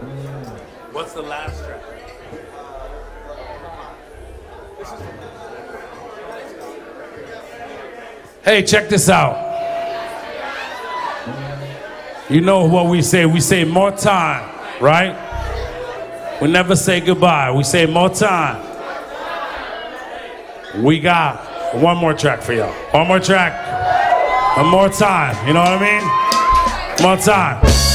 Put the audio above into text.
What's the last track? Hey, check this out. You know what we say? We say more time, right? We never say goodbye. We say more time. We got one more track for y'all. One more track. And more time. You know what I mean? More time.